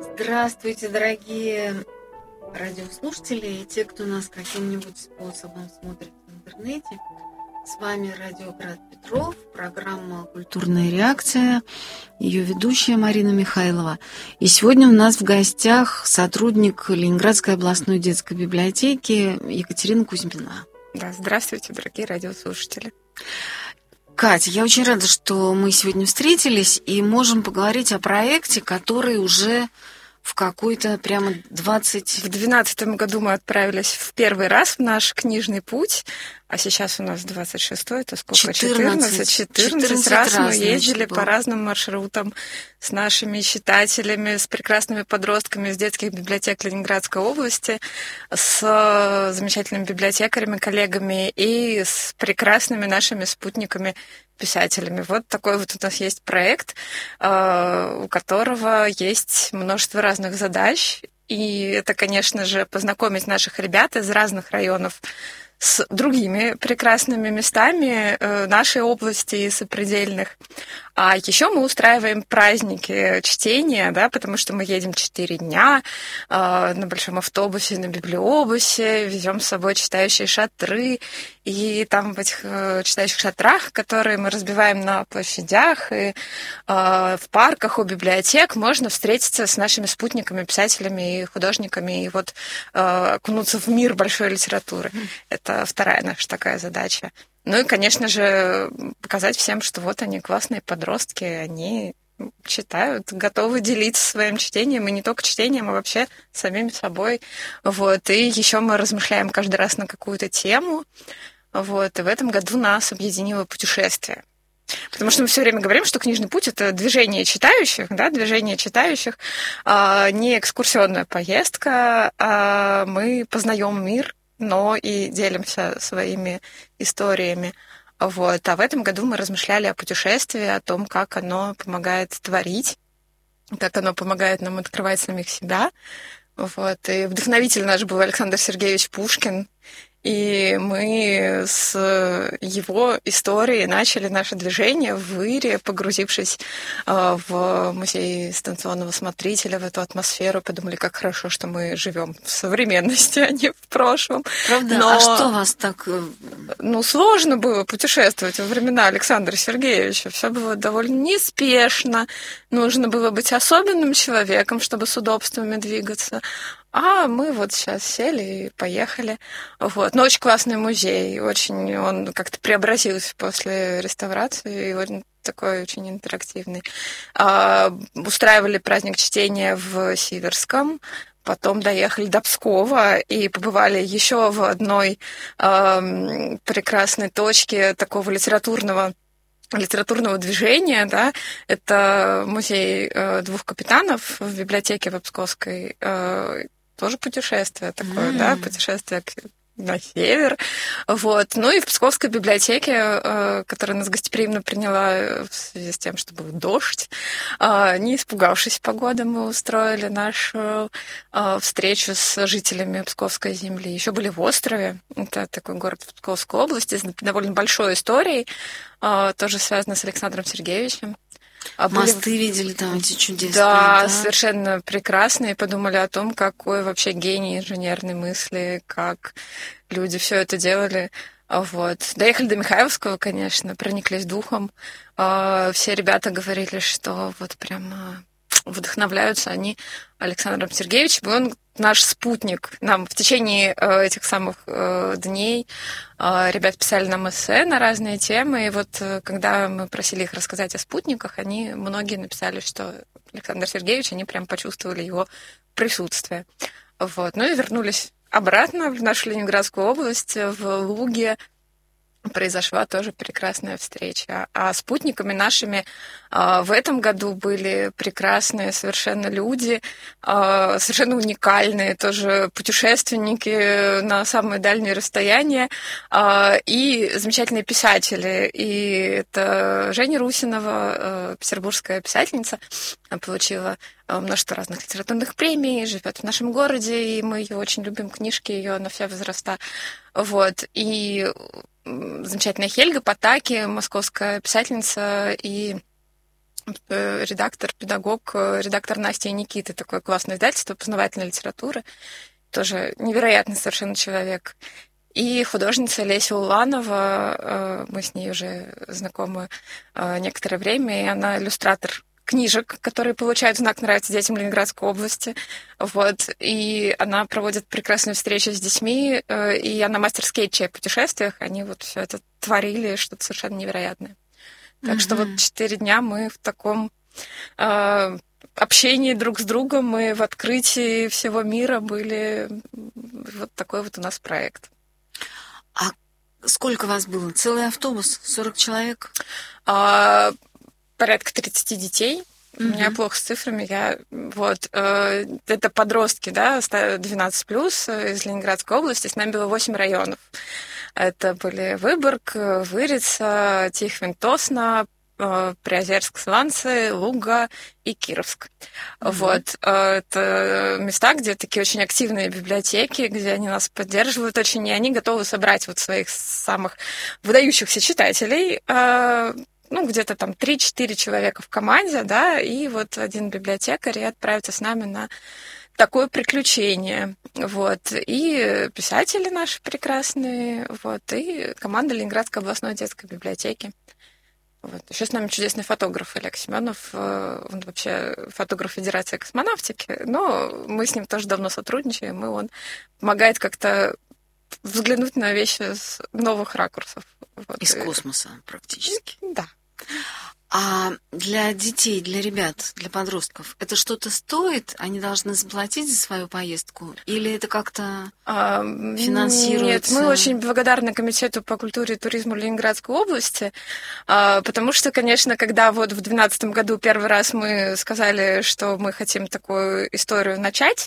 Здравствуйте, дорогие радиослушатели и те, кто нас каким-нибудь способом смотрит в интернете. С вами радиоград Петров, программа «Культурная реакция», ее ведущая Марина Михайлова. И сегодня у нас в гостях сотрудник Ленинградской областной детской библиотеки Екатерина Кузьмина. Да, здравствуйте, дорогие радиослушатели. Катя, я очень рада, что мы сегодня встретились и можем поговорить о проекте, который уже в какой-то прямо В 2012 году мы отправились в первый раз в наш книжный путь, а сейчас у нас 26-й, это сколько? 14 раз мы ездили по разным маршрутам с нашими читателями, с прекрасными подростками из детских библиотек Ленинградской области, с замечательными библиотекарями, коллегами и с прекрасными нашими спутниками-писателями. Вот такой вот у нас есть проект, у которого есть множество разных задач. И это, конечно же, познакомить наших ребят из разных районов с другими прекрасными местами нашей области и сопредельных. А еще мы устраиваем праздники чтения, да, потому что мы едем 4 дня на большом автобусе, на библиобусе, везем с собой читающие шатры, и там в этих читающих шатрах, которые мы разбиваем на площадях и в парках, у библиотек, можно встретиться с нашими спутниками, писателями и художниками, и вот окунуться в мир большой литературы. Это вторая наша такая задача. Ну и, конечно же, показать всем, что вот они классные подростки, они читают, готовы делиться своим чтением, и не только чтением, а вообще самим собой. Вот. И еще мы размышляем каждый раз на какую-то тему. Вот. И в этом году нас объединило путешествие. Потому что мы все время говорим, что книжный путь — это движение читающих, да, движение читающих, не экскурсионная поездка, а мы познаем мир, но и делимся своими историями. Вот. А в этом году мы размышляли о путешествии, о том, как оно помогает творить, как оно помогает нам открывать самих себя. Вот. И вдохновитель наш был Александр Сергеевич Пушкин. И мы с его истории начали наше движение в Ире, погрузившись в музей станционного смотрителя, в эту атмосферу, подумали, как хорошо, что мы живем в современности, а не в прошлом. Правда? Но... А что вас так... сложно было путешествовать во времена Александра Сергеевича. Все было довольно неспешно. Нужно было быть особенным человеком, чтобы с удобствами двигаться. А мы вот сейчас сели и поехали. Вот. Но очень классный музей. Очень он как-то преобразился после реставрации. И он такой очень интерактивный. Устраивали праздник чтения в Сиверском. Потом доехали до Пскова и побывали еще в одной прекрасной точке такого литературного движения, да, это музей двух капитанов в библиотеке в Псковской, тоже путешествие такое, да, путешествие на север, вот. Ну и в Псковской библиотеке, которая нас гостеприимно приняла в связи с тем, что был дождь, не испугавшись погоды, мы устроили нашу встречу с жителями Псковской земли. Еще были в Острове, это такой город в Псковской области с довольно большой историей, тоже связано с Александром Сергеевичем. Мосты видели там эти чудесные. Да, совершенно прекрасные. Подумали о том, какой вообще гений инженерной мысли, как люди все это делали. Вот. Доехали до Михайловского, конечно, прониклись духом. Все ребята говорили, что вот прямо вдохновляются они Александром Сергеевичем. И он наш спутник. Нам в течение этих самых дней ребят писали нам эссе на разные темы. И вот когда мы просили их рассказать о спутниках, многие написали, что Александр Сергеевич, они прям почувствовали его присутствие. Вот. Ну и вернулись обратно в нашу Ленинградскую область, в Луге. Произошла тоже прекрасная встреча. А спутниками нашими в этом году были прекрасные совершенно люди, совершенно уникальные тоже путешественники на самые дальние расстояния и замечательные писатели. И это Женя Русинова, петербургская писательница, получила множество разных литературных премий, живет в нашем городе, и мы ее очень любим, книжки ее на все возраста. Вот. И замечательная Хельга Потаки, московская писательница и редактор, педагог, редактор Настя и Никиты, такое классное издательство познавательной литературы, тоже невероятный совершенно человек. И художница Леся Уланова, мы с ней уже знакомы некоторое время, и она иллюстратор книжек, которые получают знак «Нравится детям» Ленинградской области. Вот. И она проводит прекрасные встречи с детьми, и она мастер скетча о путешествиях. Они вот все это творили, что-то совершенно невероятное. Так что вот 4 дня мы в таком общении друг с другом, мы в открытии всего мира были. Вот такой вот у нас проект. А сколько вас было? Целый автобус? 40 человек? Порядка 30 детей. У меня плохо с цифрами. Это подростки, да, 12+, из Ленинградской области. С нами было 8 районов. Это были Выборг, Вырица, Тихвин, Тосна, Приозерск, Сланцы, Луга и Кировск. Вот. Это места, где такие очень активные библиотеки, где они нас поддерживают очень, и они готовы собрать вот своих самых выдающихся читателей, где-то там 3-4 человека в команде, да, и вот один библиотекарь, и отправиться с нами на такое приключение. Вот. И писатели наши прекрасные, вот, и команда Ленинградской областной детской библиотеки. Вот. Еще с нами чудесный фотограф Олег Семенов, он вообще фотограф Федерации космонавтики, но мы с ним тоже давно сотрудничаем, и он помогает как-то взглянуть на вещи с новых ракурсов. Вот. Из космоса практически. Да. А для детей, для ребят, для подростков это что-то стоит? Они должны заплатить за свою поездку? Или это как-то финансируется? Нет, мы очень благодарны Комитету по культуре и туризму Ленинградской области, потому что, конечно, когда вот в 2012 году первый раз мы сказали, что мы хотим такую историю начать,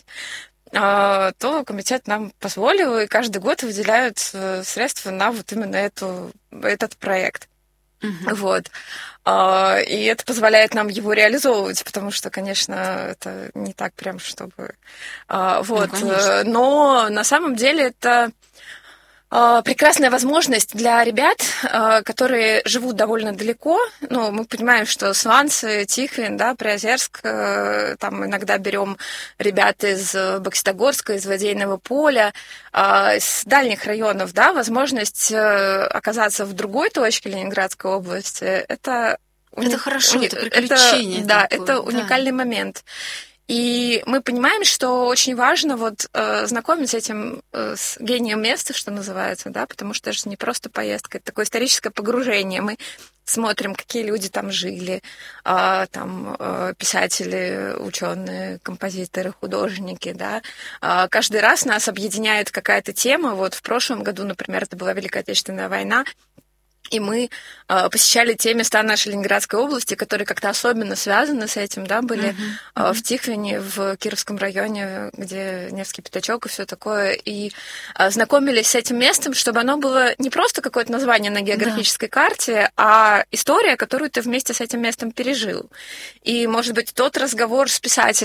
то комитет нам позволил, и каждый год выделяют средства на вот именно этот проект. Вот. И это позволяет нам его реализовывать, потому что, конечно, это не так прям, чтобы... Вот. Но на самом деле это прекрасная возможность для ребят, которые живут довольно далеко. Ну, мы понимаем, что Сланцы, Тихвин, да, Приозерск, там иногда берем ребят из Бокситогорска, из Водейного поля, из дальних районов, да, возможность оказаться в другой точке Ленинградской области, это хорошо, это приключение. Это уникальный момент. И мы понимаем, что очень важно вот знакомиться с гением места, что называется, да, потому что это же не просто поездка, это такое историческое погружение. Мы смотрим, какие люди там жили, там писатели, ученые, композиторы, художники, да. Каждый раз нас объединяет какая-то тема. Вот в прошлом году, например, это была Великая Отечественная война, и мы посещали те места нашей Ленинградской области, которые как-то особенно связаны с этим, да, были в Тихвине, в Кировском районе, где Невский пятачок и все такое, и знакомились с этим местом, чтобы оно было не просто какое-то название на географической карте, а история, которую ты вместе с этим местом пережил. И, может быть, тот разговор с писателем,